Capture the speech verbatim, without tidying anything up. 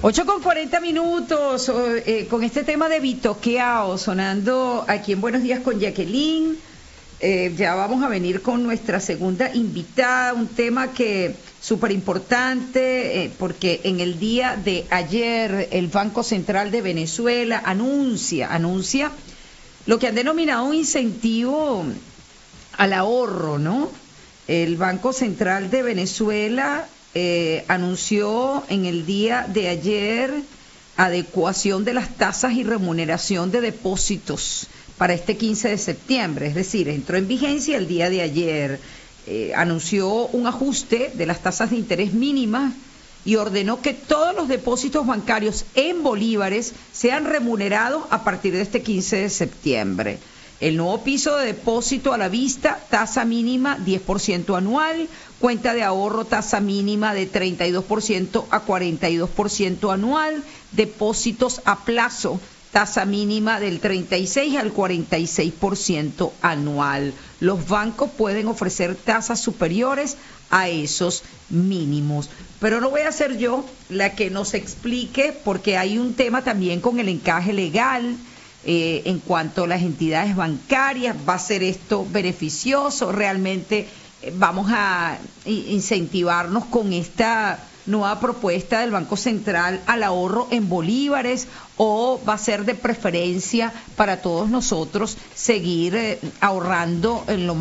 Ocho con cuarenta minutos, eh, con este tema de Bitoqueao sonando aquí en Buenos Días con Jacqueline. Eh, ya vamos a venir con nuestra segunda invitada, un tema que súper importante, eh, porque en el día de ayer el Banco Central de Venezuela anuncia, anuncia lo que han denominado un incentivo al ahorro, ¿no? El Banco Central de Venezuela eh, anunció en el día de ayer adecuación de las tasas y remuneración de depósitos para este quince de septiembre, es decir, entró en vigencia el día de ayer, eh, anunció un ajuste de las tasas de interés mínimas y ordenó que todos los depósitos bancarios en bolívares sean remunerados a partir de este quince de septiembre. El nuevo piso de depósito a la vista, tasa mínima diez por ciento anual, cuenta de ahorro, tasa mínima de treinta y dos por ciento a cuarenta y dos por ciento anual, depósitos a plazo, tasa mínima del treinta y seis al cuarenta y seis por ciento anual. Los bancos pueden ofrecer tasas superiores a esos mínimos. Pero no voy a ser yo la que nos explique, porque hay un tema también con el encaje legal. Eh, en cuanto a las entidades bancarias, ¿va a ser esto beneficioso? ¿Realmente eh, vamos a incentivarnos con esta nueva propuesta del Banco Central al ahorro en bolívares, o va a ser de preferencia para todos nosotros seguir eh, ahorrando en lo